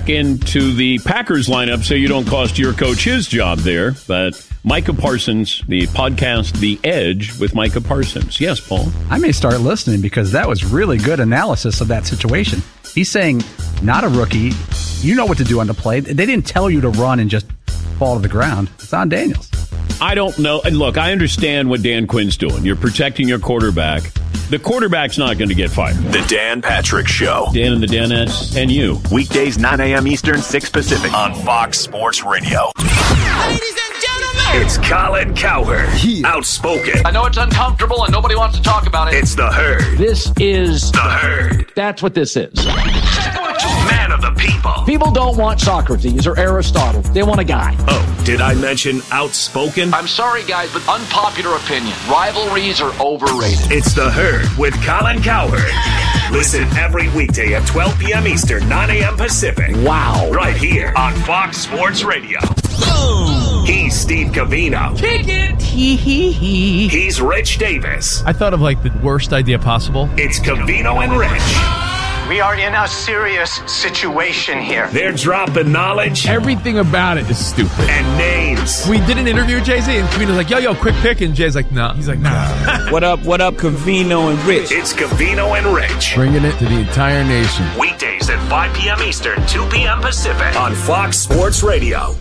back into the Packers lineup so you don't cost your coach his job there. But Micah Parsons, the podcast The Edge with Micah Parsons. Yes, Paul? I may start listening because that was really good analysis of that situation. He's saying, not a rookie. You know what to do on the play. They didn't tell you to run and just fall to the ground. It's on Daniels. I don't know. And look, I understand what Dan Quinn's doing. You're protecting your quarterback. The quarterback's not going to get fired. The Dan Patrick Show. Dan and the Danettes and you. Weekdays, 9 a.m. Eastern, 6 Pacific. On Fox Sports Radio. Ladies and gentlemen, it's Colin Cowherd. Outspoken. I know it's uncomfortable and nobody wants to talk about it. It's the Herd. This is the Herd. That's what this is. Man of the people. People don't want Socrates or Aristotle. They want a guy. Oh, did I mention outspoken? I'm sorry, guys, but unpopular opinion. Rivalries are overrated. It's the Herd with Colin Cowherd. Listen every weekday at 12 p.m. Eastern, 9 a.m. Pacific. Wow. Right here on Fox Sports Radio. Boom. He's Steve Covino. kick it. He's Rich Davis. I thought of like the worst idea possible. It's Covino and Rich. We are in a serious situation here. They're dropping knowledge. Everything about it is stupid. And names. We did an interview with Jay-Z, and Covino's like, yo, quick pick. And Jay's like, nah. He's like, nah. What up, Covino and Rich? It's Covino and Rich. Bringing it to the entire nation. Weekdays at 5 p.m. Eastern, 2 p.m. Pacific. On Fox Sports Radio.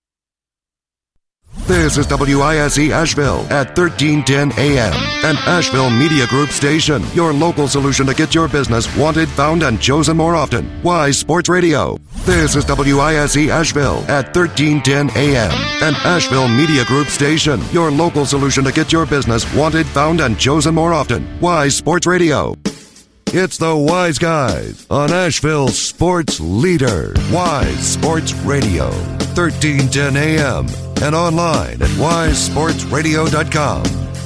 This is WISE Asheville at 1310 AM, an Asheville Media Group station. Your local solution to get your business wanted, found, and chosen more often. Wise Sports Radio. This is WISE Asheville at 1310 AM, an Asheville Media Group station. Your local solution to get your business wanted, found, and chosen more often. Wise Sports Radio. It's the Wise Guys on Asheville's sports leader. Wise Sports Radio, 1310 AM. And online at wisesportsradio.com.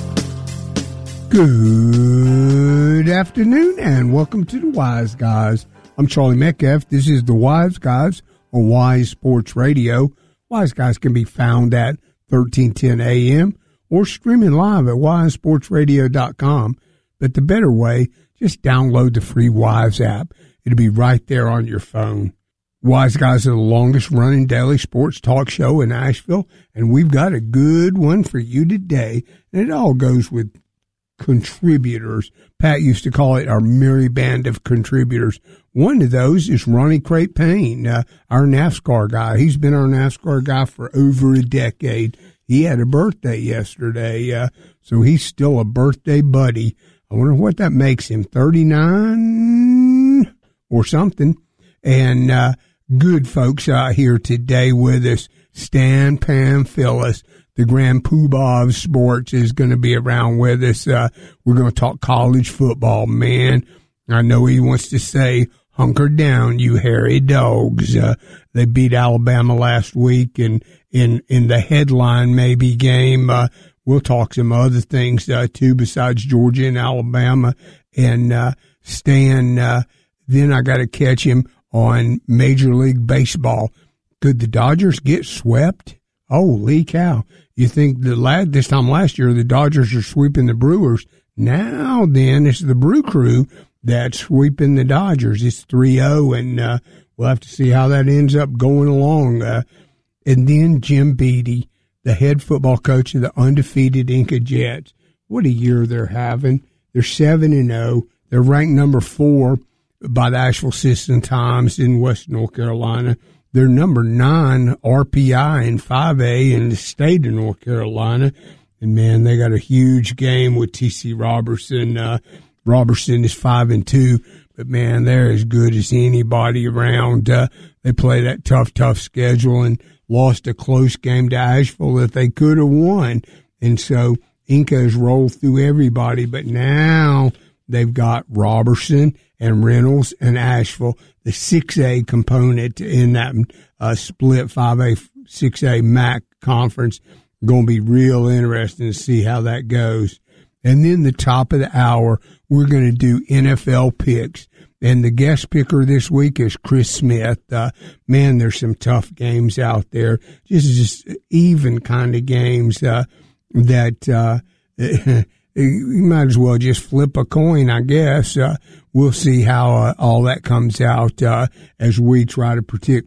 Good afternoon and welcome to the Wise Guys. I'm Charlie Metcalf. This is the Wise Guys on Wise Sports Radio. Wise Guys can be found at 1310 AM or streaming live at wisesportsradio.com. But the better way, just download the free Wise app. It'll be right there on your phone. Wise Guys are the longest-running daily sports talk show in Asheville, and we've got a good one for you today, and it all goes with contributors. Pat used to call it our merry band of contributors. One of those is Ronnie Crate Payne, our NASCAR guy. He's been our NASCAR guy for over a decade. He had a birthday yesterday, so he's still a birthday buddy. I wonder what that makes him, 39 or something. And good folks out here today with us. Stan Pamphilus, the Grand Poobah of sports, is going to be around with us. We're going to talk college football, man. I know he wants to say, hunker down, you hairy dogs. They beat Alabama last week, and in the headline maybe game, we'll talk some other things, too, besides Georgia and Alabama. And Stan, then I got to catch him on Major League Baseball. Could the Dodgers get swept? Holy cow. You think this time last year the Dodgers are sweeping the Brewers. Now then, it's the Brew Crew that's sweeping the Dodgers. It's 3-0, and we'll have to see how that ends up going along. And then Jim Beattie, the head football coach of the undefeated Inca Jets. What a year they're having. They're 7-0. They're ranked number 4 by the Asheville Citizen-Times in West North Carolina. They're number 9 RPI in 5A in the state of North Carolina. And, man, they got a huge game with T.C. Robertson. Robertson is 5-2, but, man, they're as good as anybody around. They play that tough schedule and lost a close game to Asheville that they could have won. And so Inca has rolled through everybody, but now they've got Robertson and Reynolds and Asheville, the 6A component in that split 5A, 6A MAC conference. Going to be real interesting to see how that goes. And then the top of the hour, we're going to do NFL picks. And the guest picker this week is Chris Smith. Man, there's some tough games out there. Just even kind of games that you might as well just flip a coin, I guess. We'll see how all that comes out as we try to predict